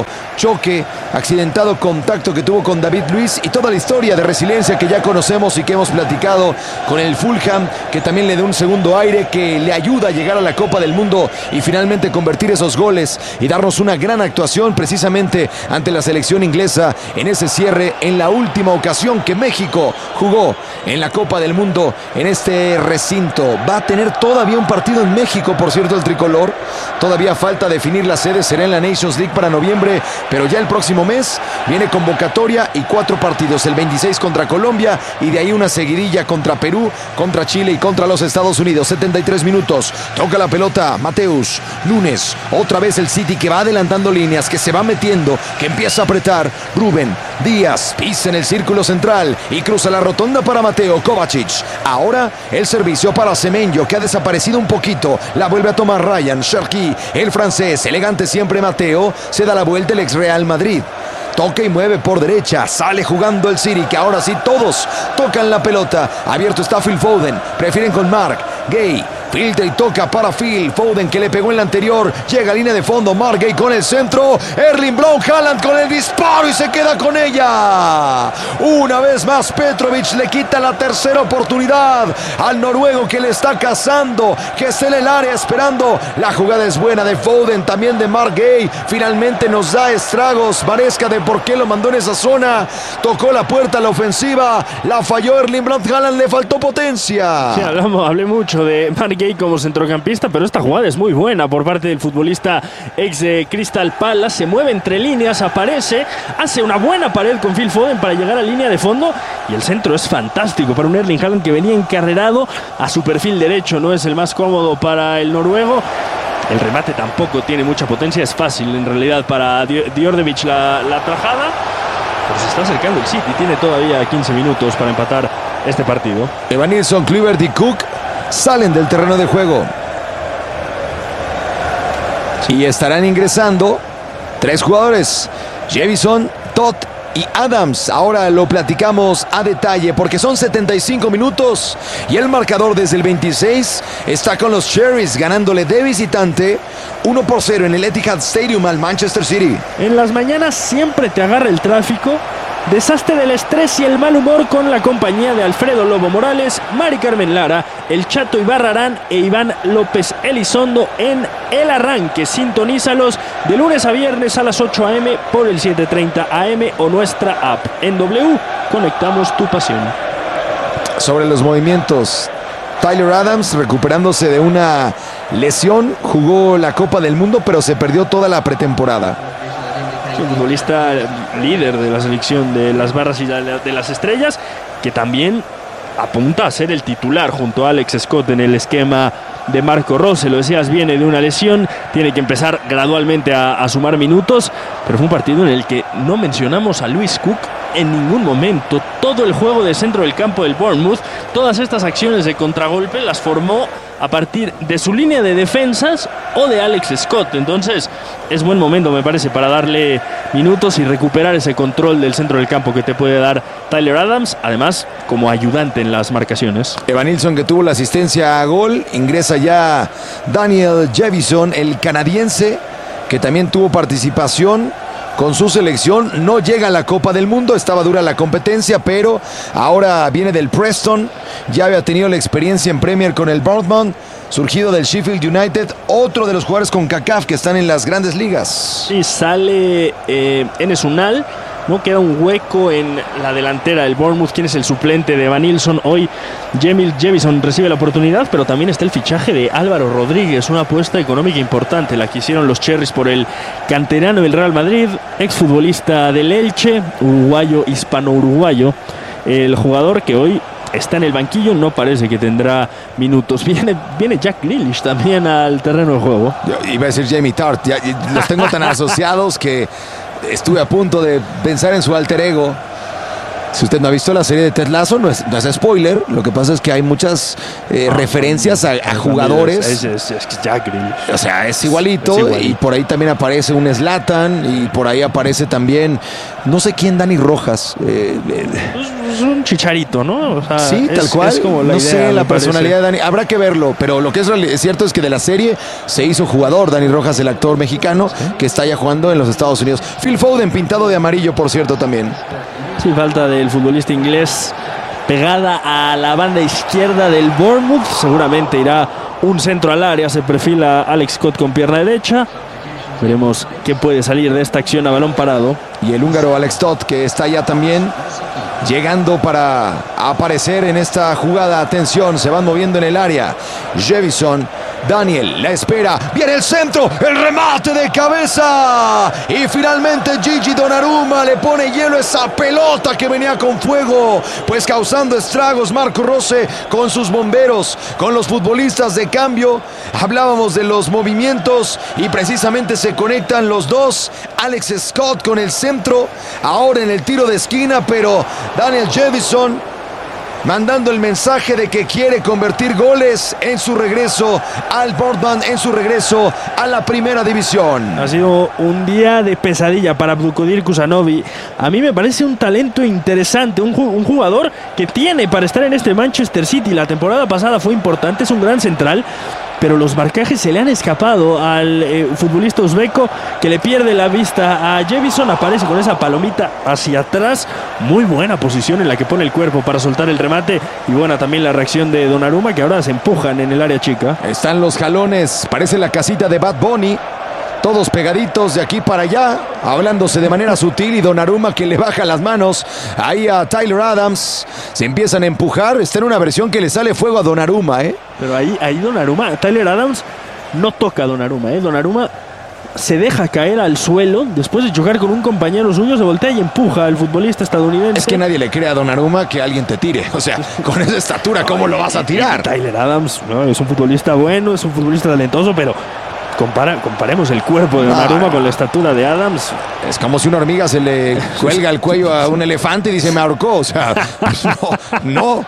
contacto que tuvo con David Luiz, y toda la historia de resiliencia que ya conocemos y que hemos platicado con el Fulham, que también le da un segundo aire, que le ayuda a llegar a la Copa del Mundo y finalmente convertir esos goles y darnos una gran actuación precisamente ante la selección inglesa en ese cierre en la última ocasión que México jugó en la Copa del Mundo en este recinto. Va a tener todavía un partido en México, por cierto, el tricolor. Todavía falta definir la sede, será en la Nations League para noviembre, pero ya el próximo mes viene convocatoria y 4 partidos, el 26 contra Colombia y de ahí una seguidilla contra Perú, contra Chile y contra los Estados Unidos. 73 minutos, toca la pelota Mateus Nunes, otra vez el City que va adelantando líneas, que se va metiendo, que empieza a apretar. Rubén Díaz pisa en el círculo central y cruza la rotonda para Mateo Kovacic. Ahora el servicio para Semenyo, que ha desaparecido un poquito, la vuelve a tomar Ryan Cherki, el francés, elegante siempre Mateo, se da la vuelta el ex Real Madrid. Toca y mueve por derecha, sale jugando el City, que ahora sí todos tocan la pelota. Abierto está Phil Foden, prefieren con Mark Gay. Filtra y toca para Phil Foden, que le pegó en la anterior. Llega a línea de fondo, Mark Gay con el centro. Erling Braut Haaland con el disparo y se queda con ella. Una vez más Petrovic le quita la tercera oportunidad al noruego, que le está cazando, que está en el área esperando. La jugada es buena de Foden, también de Mark Gay. Finalmente nos da estragos Maresca de por qué lo mandó en esa zona. Tocó la puerta a la ofensiva, la falló Erling Braut Haaland, le faltó potencia. Sí, hablé mucho de Mark Gay como centrocampista, pero esta jugada es muy buena por parte del futbolista ex de Crystal Palace. Se mueve entre líneas, aparece, hace una buena pared con Phil Foden para llegar a línea de fondo y el centro es fantástico para un Erling Haaland que venía encarrerado a su perfil derecho. No es el más cómodo para el noruego. El remate tampoco tiene mucha potencia, es fácil en realidad para Djordjevic la tajada, pero se está acercando el City, tiene todavía 15 minutos para empatar este partido. Evanilson, Kluivert y Cook salen del terreno de juego y estarán ingresando 3 jugadores: Jevison, Todd y Adams. Ahora lo platicamos a detalle porque son 75 minutos y el marcador desde el 26 está con los Cherries ganándole de visitante 1-0 en el Etihad Stadium al Manchester City. En las mañanas siempre te agarra el tráfico, desastre del estrés y el mal humor con la compañía de Alfredo Lobo Morales, Mari Carmen Lara, el Chato Ibarrarán e Iván López Elizondo en El Arranque. Sintonízalos de lunes a viernes a las 8 a.m. por el 7:30 a.m. o nuestra app. En W, conectamos tu pasión. Sobre los movimientos, Tyler Adams recuperándose de una lesión, jugó la Copa del Mundo pero se perdió toda la pretemporada. Un futbolista líder de la selección de las barras y de las estrellas, que también apunta a ser el titular junto a Alex Scott en el esquema de Marco Rose. Lo decías, viene de una lesión, tiene que empezar gradualmente a sumar minutos, pero fue un partido en el que no mencionamos a Lewis Cook en ningún momento. Todo el juego de centro del campo del Bournemouth, todas estas acciones de contragolpe las formó a partir de su línea de defensas o de Alex Scott. Entonces es buen momento, me parece, para darle minutos y recuperar ese control del centro del campo que te puede dar Tyler Adams, además como ayudante en las marcaciones. Evanilson, que tuvo la asistencia a gol, ingresa ya Daniel Jevison, el canadiense, que también tuvo participación con su selección. No llega a la Copa del Mundo, estaba dura la competencia, pero ahora viene del Preston, ya había tenido la experiencia en Premier con el Bournemouth, surgido del Sheffield United, otro de los jugadores con CONCACAF que están en las grandes ligas. Sí, sale Enes Unal, No queda un hueco en la delantera del Bournemouth. ¿Quién es el suplente de Van Nilsson? Hoy Jamil Jevison recibe la oportunidad, pero también está el fichaje de Álvaro Rodríguez, una apuesta económica importante, la que hicieron los Cherries por el canterano del Real Madrid, exfutbolista del Elche, uruguayo, hispano-uruguayo. El jugador que hoy está en el banquillo, no parece que tendrá minutos. Viene Jack Grealish también al terreno de juego. Yo iba a decir Jamie Tart, ya los tengo tan asociados que estuve a punto de pensar en su alter ego. Si usted no ha visto la serie de Ted Lasso, no es spoiler. Lo que pasa es que hay muchas referencias a jugadores. Es Jack Grealish. O sea, es igualito. Y por ahí también aparece un Zlatan. Y por ahí aparece también, no sé quién, Dani Rojas. Es un chicharito, ¿no? O sea, sí, tal cual. Es como no sé la personalidad de Dani. Habrá que verlo. Pero lo que es cierto es que de la serie se hizo jugador Dani Rojas, el actor mexicano, ¿sí?, que está ya jugando en los Estados Unidos. Phil Foden, pintado de amarillo, por cierto, también. Sí, falta del futbolista inglés pegada a la banda izquierda del Bournemouth. Seguramente irá un centro al área. Se perfila Alex Scott con pierna derecha. Veremos qué puede salir de esta acción a balón parado. Y el húngaro Alex Toth, que está ya también llegando para aparecer en esta jugada. Atención, se van moviendo en el área. Jevison, Daniel, la espera. Viene el centro, el remate de cabeza. Y finalmente Gigi Donnarumma le pone hielo a esa pelota que venía con fuego, pues causando estragos. Marco Rose con sus bomberos, con los futbolistas de cambio. Hablábamos de los movimientos y precisamente se conectan los dos. Alex Scott con el centro, ahora en el tiro de esquina, pero Daniel Jevison mandando el mensaje de que quiere convertir goles en su regreso al Bournemouth, en su regreso a la primera división. Ha sido un día de pesadilla para Abdulkadir Kusanovi. A mí me parece un talento interesante, un jugador que tiene para estar en este Manchester City. La temporada pasada fue importante, es un gran central, pero los marcajes se le han escapado al futbolista uzbeco, que le pierde la vista a Jevison. Aparece con esa palomita hacia atrás. Muy buena posición en la que pone el cuerpo para soltar el remate. Y buena también la reacción de Donnarumma, que ahora se empujan en el área chica. Están los jalones, parece la casita de Bad Bunny. Todos pegaditos de aquí para allá, hablándose de manera sutil, y Donnarumma que le baja las manos ahí a Tyler Adams. Se empiezan a empujar. Está en una versión que le sale fuego a Donnarumma, Pero ahí Donnarumma, Tyler Adams no toca a Donnarumma, Donnarumma se deja caer al suelo después de chocar con un compañero suyo, se voltea y empuja al futbolista estadounidense. Es que nadie le cree a Donnarumma que alguien te tire. O sea, con esa estatura, ¿cómo lo vas a tirar? Tyler Adams, no, es un futbolista bueno, es un futbolista talentoso, pero comparemos el cuerpo de Donnarumma con la estatura de Adams. Es como si una hormiga se le cuelga el cuello a un elefante y dice me ahorcó. O sea, no.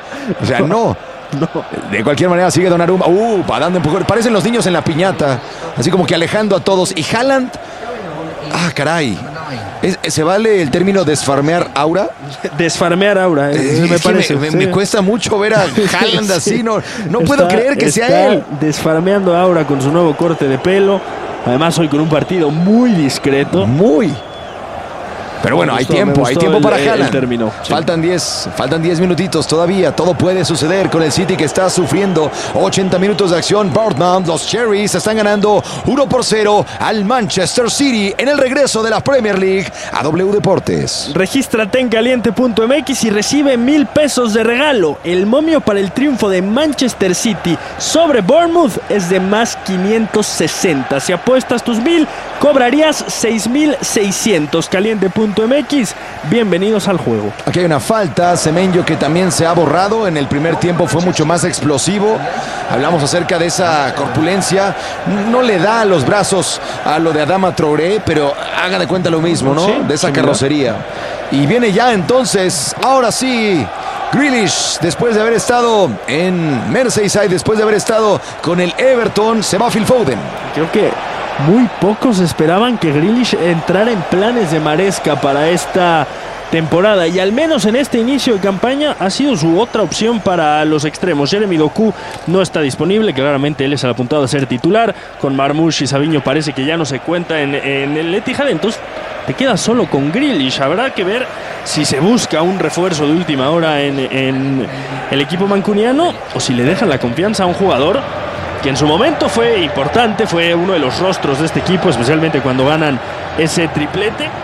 De cualquier manera sigue Donnarumma. Dando empujón. Parecen los niños en la piñata, así como que alejando a todos. Y Haaland, caray, ¿se vale el término desfarmear aura? Desfarmear aura, me parece. Me cuesta mucho ver a Haaland así. No puedo creer que sea él. Desfarmeando aura con su nuevo corte de pelo. Además hoy con un partido muy discreto. Pero bueno, hay tiempo para Haaland. Faltan 10 minutitos todavía. Todo puede suceder con el City, que está sufriendo 80 minutos de acción. Bournemouth, los Cherries están ganando 1-0 al Manchester City en el regreso de la Premier League a W Deportes. Regístrate en caliente.mx y recibe 1,000 pesos de regalo. El momio para el triunfo de Manchester City sobre Bournemouth es de más 560. Si apuestas tus 1,000, cobrarías 6,600. Caliente.mx. Bienvenidos al juego. Aquí hay una falta, Semenyo, que también se ha borrado. En el primer tiempo fue mucho más explosivo. Hablamos acerca de esa corpulencia. No le da los brazos a lo de Adama Traoré, pero haga de cuenta lo mismo, ¿no? Sí, de esa carrocería. Y viene ya entonces, ahora sí, Grealish, después de haber estado en Merseyside, después de haber estado con el Everton, se va Phil Foden. Creo que muy pocos esperaban que Grealish entrara en planes de Maresca para esta temporada, y al menos en este inicio de campaña ha sido su otra opción para los extremos. Jeremy Doku no está disponible, claramente él es el apuntado a ser titular. Con Marmoush y Savinho parece que ya no se cuenta en el Etihad, entonces te quedas solo con Grealish. Habrá que ver si se busca un refuerzo de última hora en el equipo mancuniano, o si le dejan la confianza a un jugador que en su momento fue importante, fue uno de los rostros de este equipo, especialmente cuando ganan ese triplete,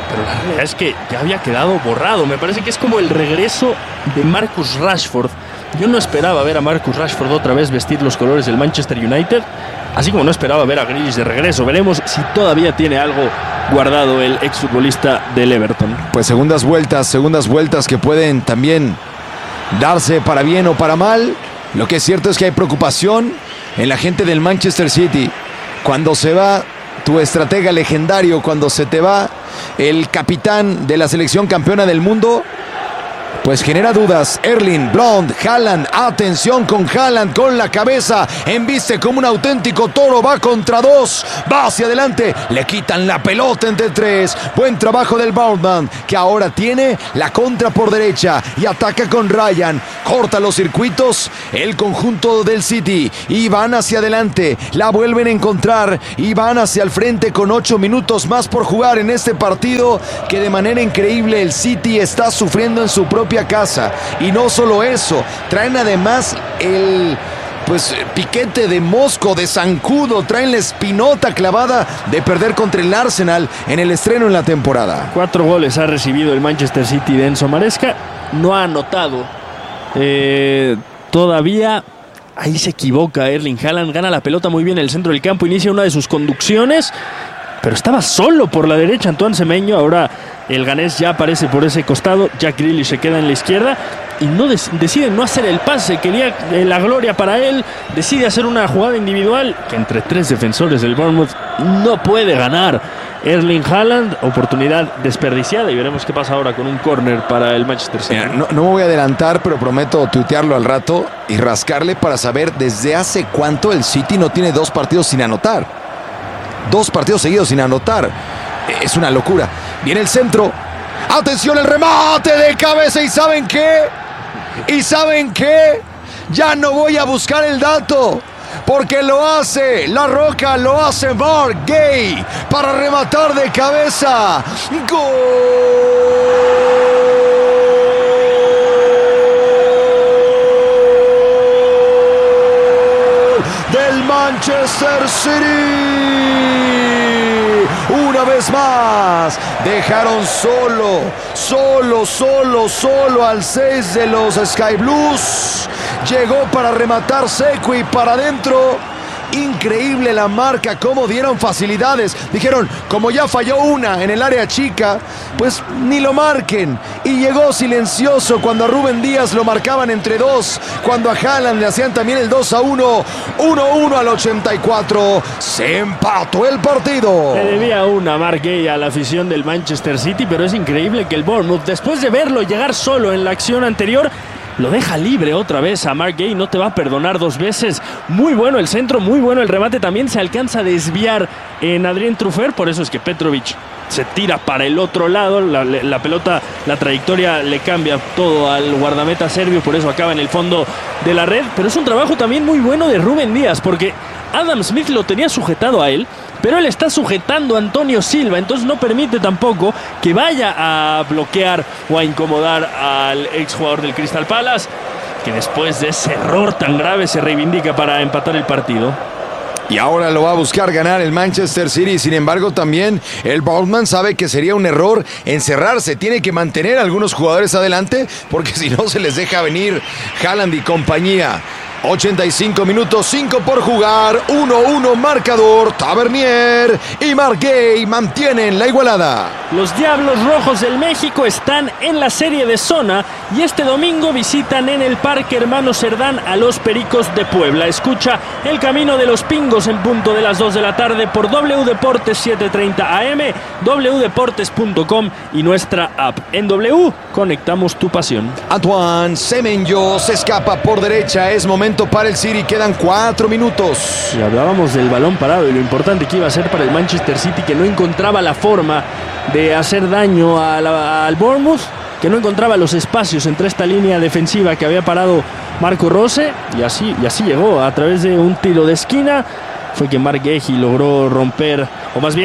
pero la realidad es que ya había quedado borrado. Me parece que es como el regreso de Marcus Rashford. Yo no esperaba ver a Marcus Rashford otra vez vestir los colores del Manchester United, así como no esperaba ver a Grealish de regreso. Veremos si todavía tiene algo guardado el exfutbolista del Everton. Pues segundas vueltas que pueden también darse para bien o para mal. Lo que es cierto es que hay preocupación en la gente del Manchester City. Cuando se va tu estratega legendario, cuando se te va el capitán de la selección campeona del mundo, pues genera dudas. Erling Blond, Haaland, atención con Haaland, con la cabeza, embiste como un auténtico toro, va contra dos, va hacia adelante, le quitan la pelota entre tres. Buen trabajo del Bournemouth, que ahora tiene la contra por derecha y ataca con Ryan, corta los circuitos el conjunto del City y van hacia adelante, la vuelven a encontrar y van hacia el frente con 8 minutos más por jugar en este partido, que de manera increíble el City está sufriendo en su propia casa. Y no solo eso, traen además el piquete de mosco, de zancudo, traen la espinota clavada de perder contra el Arsenal en el estreno en la temporada. 4 goles ha recibido el Manchester City de Enzo Maresca, no ha anotado todavía. Ahí se equivoca Erling Haaland, gana la pelota muy bien en el centro del campo, inicia una de sus conducciones, pero estaba solo por la derecha Antoine Semenyo. Ahora el ganés ya aparece por ese costado, Jack Grealish se queda en la izquierda y decide no hacer el pase, quería la gloria para él, decide hacer una jugada individual que entre 3 defensores del Bournemouth no puede ganar Erling Haaland, oportunidad desperdiciada, y veremos qué pasa ahora con un córner para el Manchester City. Mira, no me voy a adelantar, pero prometo tuitearlo al rato y rascarle para saber desde hace cuánto el City no tiene 2 partidos sin anotar. 2 partidos seguidos sin anotar. Es una locura. Viene el centro. Atención, el remate de cabeza. ¿Y saben qué? Ya no voy a buscar el dato, porque lo hace La Roca, lo hace Marc Guéhi para rematar de cabeza. ¡Gol del Manchester City! Una vez más, dejaron solo al 6 de los Sky Blues. Llegó para rematar seco y para adentro. Increíble la marca, cómo dieron facilidades. Dijeron, como ya falló una en el área chica, pues ni lo marquen. Y llegó silencioso cuando a Rúben Díaz lo marcaban entre 2, cuando a Haaland le hacían también el 2-1. 1-1 al 84. Se empató el partido. Le debía una Marc Guéhi a la afición del Manchester City, pero es increíble que el Bournemouth, después de verlo llegar solo en la acción anterior, lo deja libre otra vez a Marc Guéhi. No te va a perdonar 2 veces. Muy bueno el centro, muy bueno el remate. También se alcanza a desviar en Adrien Truffert. Por eso es que Petrovic se tira para el otro lado. La pelota, la trayectoria le cambia todo al guardameta serbio. Por eso acaba en el fondo de la red. Pero es un trabajo también muy bueno de Rúben Díaz, porque Adam Smith lo tenía sujetado a él, pero él está sujetando a Antonio Silva, entonces no permite tampoco que vaya a bloquear o a incomodar al exjugador del Crystal Palace, que después de ese error tan grave se reivindica para empatar el partido. Y ahora lo va a buscar ganar el Manchester City. Sin embargo, también el Bournemouth sabe que sería un error encerrarse. Tiene que mantener a algunos jugadores adelante, porque si no se les deja venir Haaland y compañía. 85 minutos, 5 por jugar, 1-1 marcador. Tavernier y Marc Guéhi mantienen la igualada. Los Diablos Rojos del México están en la serie de zona y este domingo visitan en el Parque Hermano Cerdán a los Pericos de Puebla. Escucha El Camino de los Pingos en punto de las 2 de la tarde por W Deportes 730 AM, wdeportes.com y nuestra app. En W, conectamos tu pasión. Antoine Semenyo se escapa por derecha, es momento para el City, quedan 4 minutos. Y hablábamos del balón parado y lo importante que iba a ser para el Manchester City, que no encontraba la forma de hacer daño al Bournemouth, que no encontraba los espacios entre esta línea defensiva que había parado Marco Rose, y así llegó a través de un tiro de esquina. Fue que Marc Guéhi logró romper, o más bien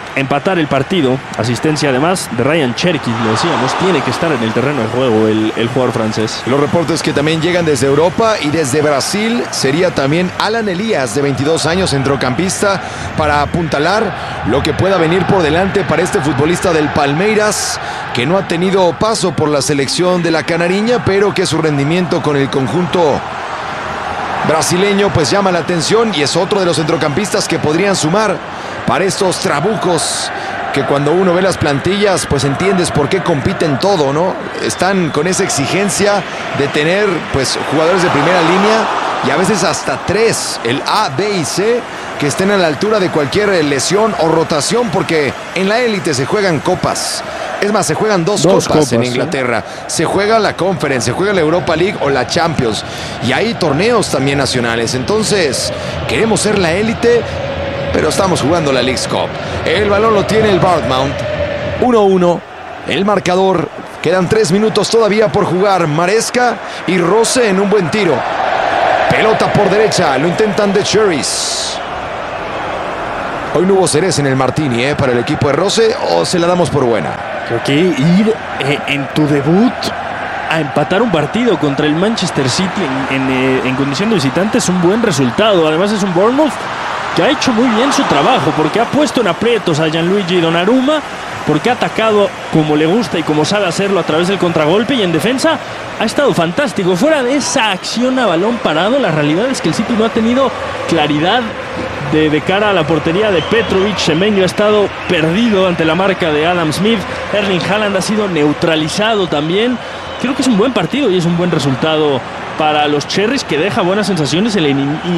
empatar el partido. Asistencia además de Ryan Cherki, lo decíamos, tiene que estar en el terreno de juego el jugador francés. Los reportes que también llegan desde Europa y desde Brasil sería también Alan Elías, de 22 años, centrocampista, para apuntalar lo que pueda venir por delante para este futbolista del Palmeiras, que no ha tenido paso por la selección de la Canariña, pero que su rendimiento con el conjunto brasileño pues llama la atención, y es otro de los centrocampistas que podrían sumar para estos trabucos, que cuando uno ve las plantillas pues entiendes por qué compiten todo, ¿no? Están con esa exigencia de tener pues jugadores de primera línea, y a veces hasta 3, el A, B y C, que estén a la altura de cualquier lesión o rotación, porque en la élite se juegan copas. Es más, se juegan dos copas en Inglaterra. Se juega la Conference, se juega la Europa League o la Champions. Y hay torneos también nacionales. Entonces, queremos ser la élite, pero estamos jugando la Leagues Cup. El balón lo tiene el Bournemouth. 1-1. El marcador. Quedan 3 minutos todavía por jugar. Maresca y Rose en un buen tiro. Pelota por derecha. Lo intentan de Cherries. Hoy no hubo cereza en el Martini, para el equipo de Rose, o se la damos por buena. Creo que ir en tu debut a empatar un partido contra el Manchester City en condición de visitante es un buen resultado. Además es un Bournemouth que ha hecho muy bien su trabajo, porque ha puesto en aprietos a Gianluigi Donnarumma, porque ha atacado como le gusta y como sabe hacerlo a través del contragolpe, y en defensa ha estado fantástico. Fuera de esa acción a balón parado, la realidad es que el City no ha tenido claridad de cara a la portería de Petrovic. Semenyo ha estado perdido ante la marca de Adam Smith. Erling Haaland ha sido neutralizado también. Creo que es un buen partido y es un buen resultado para los Cherries, que deja buenas sensaciones en el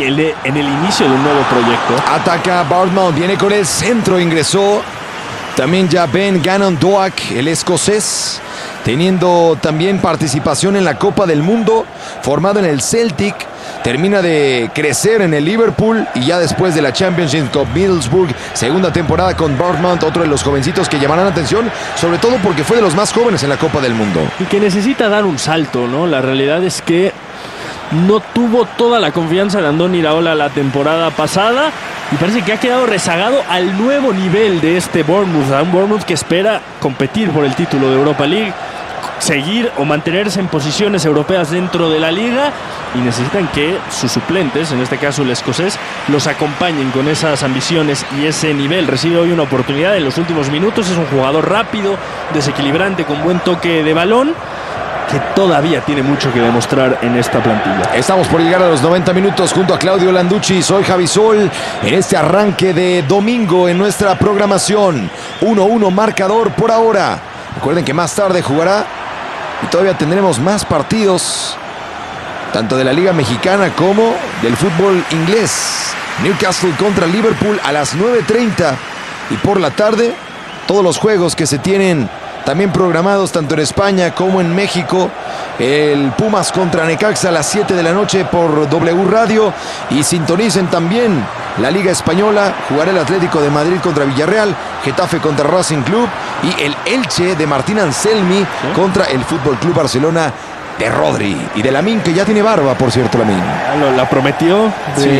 inicio de un nuevo proyecto. Ataca Bournemouth, viene con el centro, ingresó también ya Ben Gannon Doak, el escocés, teniendo también participación en la Copa del Mundo, formado en el Celtic. Termina de crecer en el Liverpool, y ya después de la Championship Cup Middlesbrough, segunda temporada con Bournemouth, otro de los jovencitos que llamarán la atención, sobre todo porque fue de los más jóvenes en la Copa del Mundo. Y que necesita dar un salto, ¿no? La realidad es que no tuvo toda la confianza de Andoni Iraola la temporada pasada, y parece que ha quedado rezagado al nuevo nivel de este Bournemouth, a un Bournemouth que espera competir por el título de Europa League, seguir o mantenerse en posiciones europeas dentro de la liga, y necesitan que sus suplentes, en este caso el escocés, los acompañen con esas ambiciones y ese nivel. Recibe hoy una oportunidad en los últimos minutos. Es un jugador rápido, desequilibrante, con buen toque de balón, que todavía tiene mucho que demostrar en esta plantilla. Estamos por llegar a los 90 minutos junto a Claudio Landucci. Soy Javi Sol en este arranque de domingo en nuestra programación. 1-1 marcador por ahora. Recuerden que más tarde jugará y todavía tendremos más partidos, tanto de la Liga Mexicana como del fútbol inglés. Newcastle contra Liverpool a las 9:30, y por la tarde todos los juegos que se tienen también programados tanto en España como en México. El Pumas contra Necaxa a las 7 de la noche por W Radio, y sintonicen también la Liga Española. Jugará el Atlético de Madrid contra Villarreal, Getafe contra Racing Club, y el Elche de Martín Anselmi contra el Fútbol Club Barcelona de Rodri y de Lamine, que ya tiene barba, por cierto. Lamine la prometió,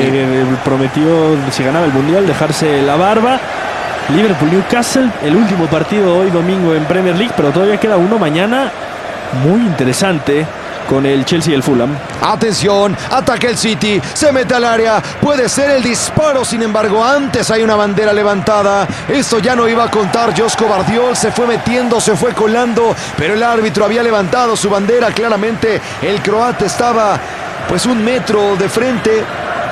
prometió, si ganaba el Mundial, dejarse la barba. Liverpool-Newcastle, el último partido hoy domingo en Premier League, pero todavía queda uno mañana muy interesante con el Chelsea y el Fulham. Atención, ataca el City, se mete al área, puede ser el disparo, sin embargo antes hay una bandera levantada. Esto ya no iba a contar. Josko Vardiol se fue metiendo, se fue colando, pero el árbitro había levantado su bandera. Claramente el croata estaba pues 1 metro de frente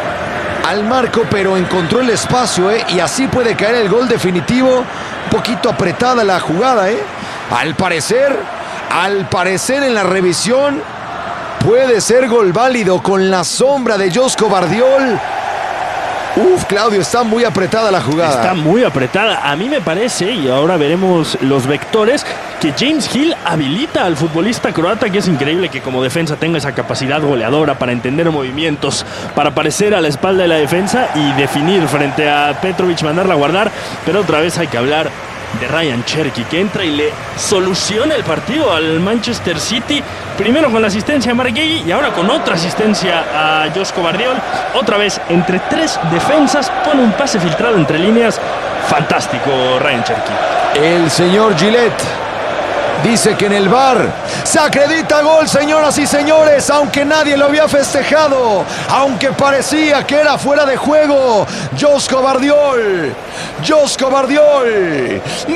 al marco, pero encontró el espacio, y así puede caer el gol definitivo. Un poquito apretada la jugada, Al parecer en la revisión puede ser gol válido con la sombra de Josko Vardiol. Claudio, está muy apretada la jugada. Está muy apretada. A mí me parece, y ahora veremos los vectores, que James Hill habilita al futbolista croata, que es increíble que como defensa tenga esa capacidad goleadora para entender movimientos, para aparecer a la espalda de la defensa y definir frente a Petrovic, mandarla a guardar. Pero otra vez hay que hablar de Ryan Cherki, que entra y le soluciona el partido al Manchester City, primero con la asistencia a Mark Guehi y ahora con otra asistencia a Josko Vardiol. Otra vez entre 3 defensas, pone un pase filtrado entre líneas fantástico Ryan Cherky. El señor Gillette dice que en el VAR se acredita gol, señoras y señores, aunque nadie lo había festejado, aunque parecía que era fuera de juego. Josko Vardiol